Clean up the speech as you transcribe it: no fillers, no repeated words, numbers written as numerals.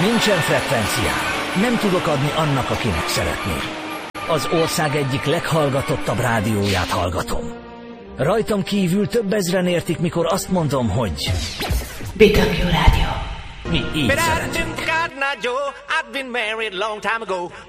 Nincsen frekvenciám. Nem tudok adni annak, akinek szeretnél. Az ország egyik leghallgatottabb rádióját hallgatom. Rajtam kívül több ezren értik, mikor azt mondom, hogy... BW Rádió. Mi így szeretünk.